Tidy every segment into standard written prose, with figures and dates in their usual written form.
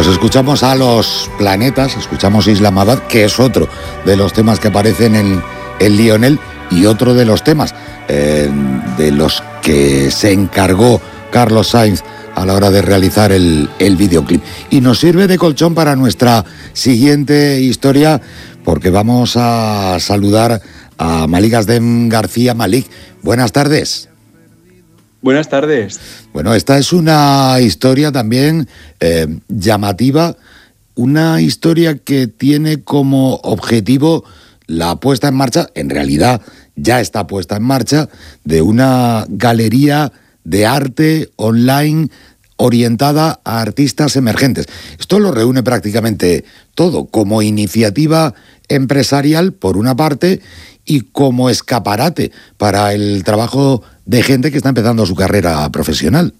Pues escuchamos a Los Planetas, escuchamos Islamabad, que es otro de los temas que aparecen en Lionel, y otro de los temas de los que se encargó Carlos Sainz a la hora de realizar el videoclip. Y nos sirve de colchón para nuestra siguiente historia, porque vamos a saludar a Malik Asdem García. Malik, buenas tardes. Buenas tardes. Bueno, esta es una historia también llamativa, una historia que tiene como objetivo la puesta en marcha, en realidad ya está puesta en marcha, de una galería de arte online orientada a artistas emergentes. Esto lo reúne prácticamente todo, como iniciativa empresarial por una parte y como escaparate para el trabajo de gente que está empezando su carrera profesional.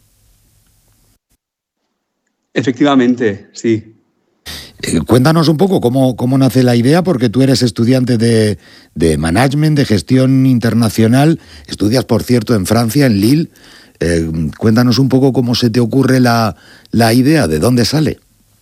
Efectivamente, sí. Cuéntanos un poco cómo nace la idea, porque tú eres estudiante de management, de gestión internacional, estudias, por cierto, en Francia, en Lille. Cuéntanos un poco cómo se te ocurre la idea, de dónde sale.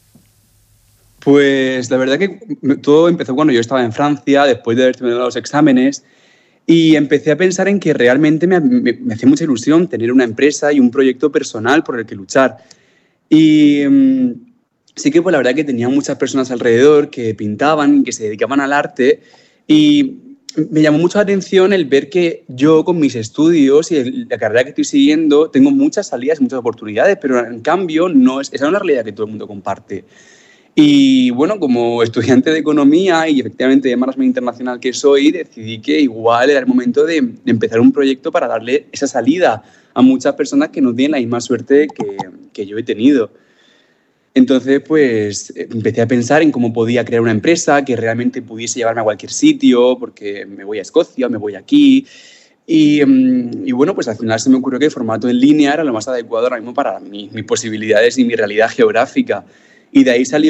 Pues la verdad que todo empezó cuando yo estaba en Francia, después de haber terminado los exámenes, y empecé a pensar en que realmente me hacía mucha ilusión tener una empresa y un proyecto personal por el que luchar. Y sí que pues la verdad que tenía muchas personas alrededor que pintaban, que se dedicaban al arte, y me llamó mucho la atención el ver que yo con mis estudios y la carrera que estoy siguiendo tengo muchas salidas, muchas oportunidades, pero en cambio esa no es una realidad que todo el mundo comparte. Y bueno, como estudiante de economía y efectivamente de management internacional que soy, decidí que igual era el momento de empezar un proyecto para darle esa salida a muchas personas que no tienen la misma suerte que yo he tenido. Entonces, pues empecé a pensar en cómo podía crear una empresa que realmente pudiese llevarme a cualquier sitio, porque me voy a Escocia, me voy aquí. Y bueno, pues al final se me ocurrió que el formato en línea era lo más adecuado ahora mismo para mis posibilidades y mi realidad geográfica. Y de ahí salió